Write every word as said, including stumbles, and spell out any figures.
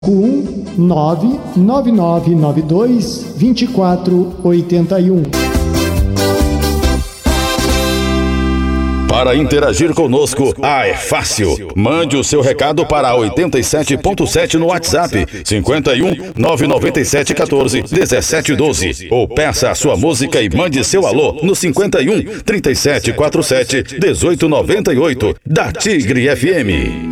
um nove nove nove nove dois dois quatro oito um. Para interagir conosco, ah, é fácil. Mande o seu recado para oitenta e sete ponto sete no WhatsApp, cinquenta e um, nove nove sete, quatorze, dezessete, doze. Ou peça a sua música e mande seu alô no cinquenta e um, trinta e sete, quarenta e sete, dezoito, noventa e oito, da Tigre F M.